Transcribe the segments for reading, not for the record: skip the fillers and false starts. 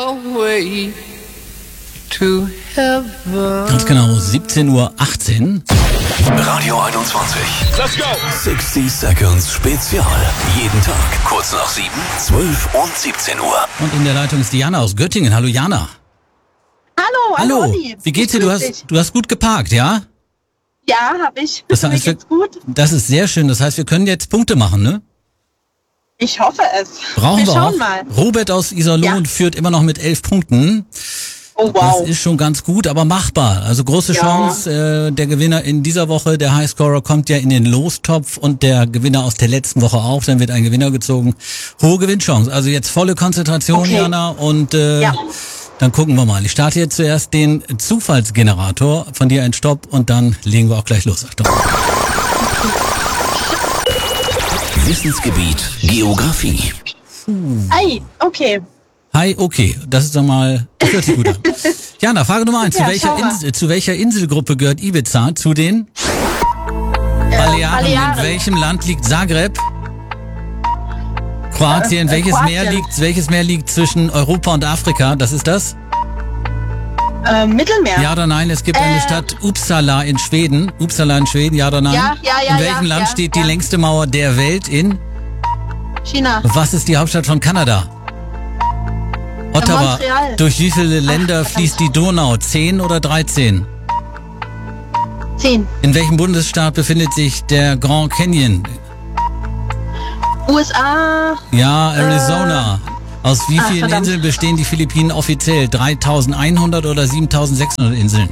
Away to heaven. Ganz genau, 17:18 Uhr. Radio 21. Let's go! 60 Seconds Spezial. Jeden Tag kurz nach 7, 12 und 17 Uhr. Und in der Leitung ist Diana aus Göttingen. Hallo Jana. Hallo, Olli. Wie geht's dir? Du hast gut geparkt, ja? Ja, hab ich. Das Mir heißt, geht's gut. Das ist sehr schön. Das heißt, wir können jetzt Punkte machen, ne? Ich hoffe es. Brauchen wir schauen auch. mal. Robert aus Iserlohn führt immer noch mit 11 Punkten. Oh, wow. Das ist schon ganz gut, aber machbar. Also große Chance. Der Gewinner in dieser Woche, der Highscorer, kommt ja in den Lostopf und der Gewinner aus der letzten Woche auch. Dann wird ein Gewinner gezogen. Hohe Gewinnchance. Also jetzt volle Konzentration, Okay. Jana. Und dann gucken wir mal. Ich starte jetzt zuerst den Zufallsgenerator. Von dir ein Stopp und dann legen wir auch gleich los. Achtung. Wissensgebiet Geografie. Ei, okay. Hi, okay. Das ist doch mal, das hört sich gut an. Jana, Frage Nummer 1. Ja, Zu welcher Inselgruppe gehört Ibiza? Zu den Balearen. Balearen. In welchem Land liegt Zagreb? Kroatien. Welches Meer liegt zwischen Europa und Afrika? Das ist das? Mittelmeer. Ja oder nein? Es gibt eine Stadt Uppsala in Schweden. Uppsala in Schweden, ja oder nein? Ja, In welchem Land steht die längste Mauer der Welt? In? China. Was ist die Hauptstadt von Kanada? Ottawa. Montreal. Durch wie viele Länder verdammt. fließt die Donau? 10 oder 13? 10. In welchem Bundesstaat befindet sich der Grand Canyon? USA. Ja, Arizona. Aus wie vielen verdammt. Inseln bestehen die Philippinen offiziell? 3100 oder 7600 Inseln?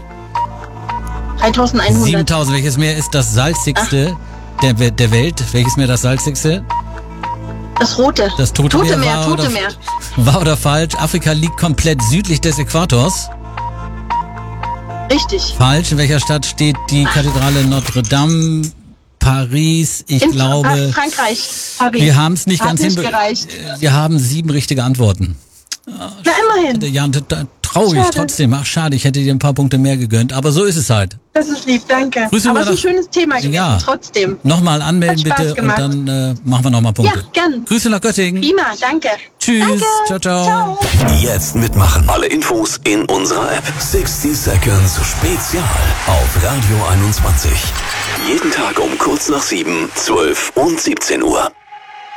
3100. 7000. Welches Meer ist das salzigste der Welt? Welches Meer das salzigste? Das Rote. Das Tote Meer, Tote Meer. Wahr oder falsch? Afrika liegt komplett südlich des Äquators. Richtig. Falsch. In welcher Stadt steht die Kathedrale Notre Dame? Paris, ich glaube. Frankreich. Paris. Wir haben es nicht Hat ganz nicht hinbekommen. gereicht. Wir haben 7 richtige Antworten. Na, immerhin. Ja, traurig Schade. trotzdem. Ach, schade, ich hätte dir ein paar Punkte mehr gegönnt. Aber so ist es halt. Das ist lieb, danke. Grüße Aber mal es ist ein nach- schönes Thema gewesen, Ja. trotzdem. Nochmal anmelden Hat Spaß bitte gemacht. und dann machen wir nochmal Punkte. Ja, gern. Grüße nach Göttingen. Prima, danke. Tschüss. Danke. Ciao, ciao. Ciao. Jetzt mitmachen. Alle Infos in unserer App. 60 Seconds Spezial auf Radio 21. Jeden Tag um kurz nach 7, 12 und 17 Uhr.